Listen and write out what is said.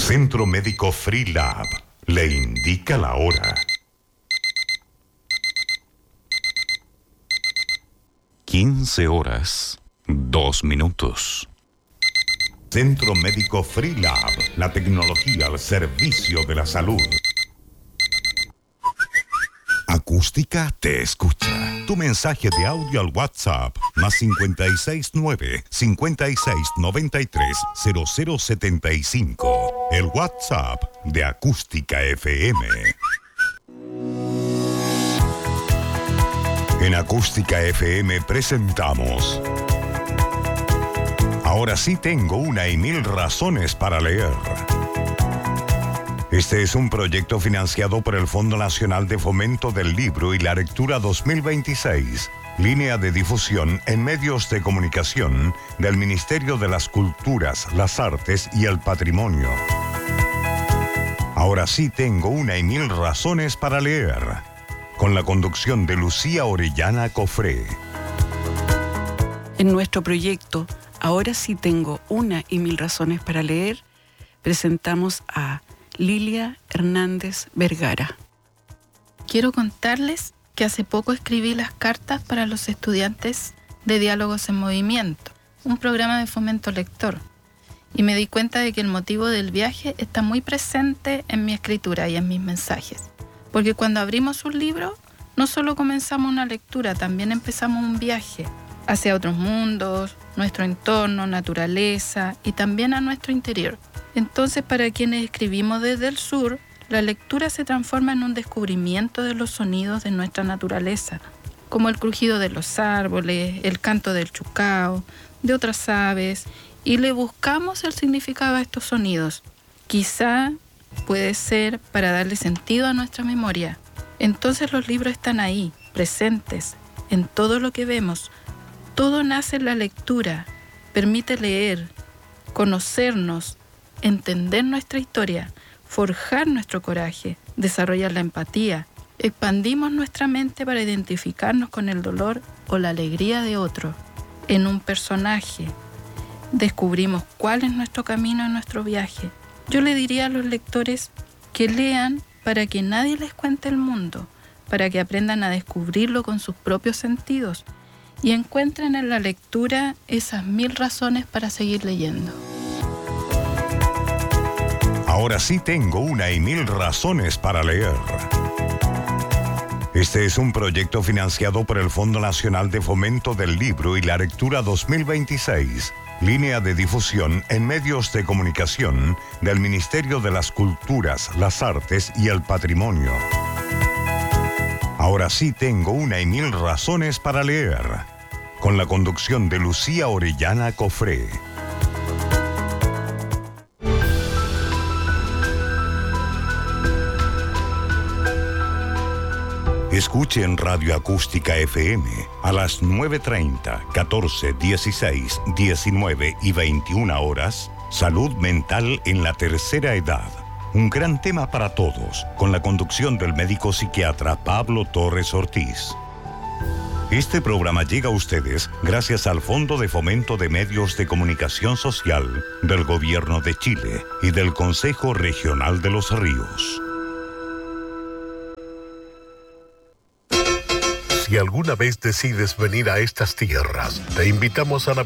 Centro Médico Freelab le indica la hora. 15:02. Centro Médico Freelab, la tecnología al servicio de la salud. Acústica te escucha. Tu mensaje de audio al WhatsApp +569 5693 0075. El WhatsApp de Acústica FM. En Acústica FM presentamos Ahora sí tengo una y mil razones para leer. Este es un proyecto financiado por el Fondo Nacional de Fomento del Libro y la Lectura 2026, línea de difusión en medios de comunicación del Ministerio de las Culturas, las Artes y el Patrimonio. Ahora sí tengo una y mil razones para leer, con la conducción de Lucía Orellana Cofré. En nuestro proyecto Ahora sí tengo una y mil razones para leer, presentamos a Lilia Hernández Vergara. Quiero contarles que hace poco escribí las cartas para los estudiantes de Diálogos en Movimiento, un programa de fomento lector, y me di cuenta de que el motivo del viaje está muy presente en mi escritura y en mis mensajes, porque cuando abrimos un libro, no solo comenzamos una lectura, también empezamos un viaje hacia otros mundos, nuestro entorno, naturaleza y también a nuestro interior. Entonces, para quienes escribimos desde el sur, la lectura se transforma en un descubrimiento de los sonidos de nuestra naturaleza, como el crujido de los árboles, el canto del chucao, de otras aves, y le buscamos el significado a estos sonidos. Quizá puede ser para darle sentido a nuestra memoria. Entonces los libros están ahí, presentes, en todo lo que vemos. Todo nace en la lectura, permite leer, conocernos, entender nuestra historia, forjar nuestro coraje, desarrollar la empatía. Expandimos nuestra mente para identificarnos con el dolor o la alegría de otro. En un personaje, descubrimos cuál es nuestro camino en nuestro viaje. Yo le diría a los lectores que lean para que nadie les cuente el mundo, para que aprendan a descubrirlo con sus propios sentidos y encuentren en la lectura esas mil razones para seguir leyendo. Ahora sí tengo una y mil razones para leer. Este es un proyecto financiado por el Fondo Nacional de Fomento del Libro y la Lectura 2026, línea de difusión en medios de comunicación del Ministerio de las Culturas, las Artes y el Patrimonio. Ahora sí tengo una y mil razones para leer, con la conducción de Lucía Orellana Cofré. Escuche en Radio Acústica FM a las 9:30, 14, 16, 19 y 21 horas, Salud Mental en la Tercera Edad. Un gran tema para todos, con la conducción del médico psiquiatra Pablo Torres Ortiz. Este programa llega a ustedes gracias al Fondo de Fomento de Medios de Comunicación Social del Gobierno de Chile y del Consejo Regional de los Ríos. Si alguna vez decides venir a estas tierras, te invitamos a navegar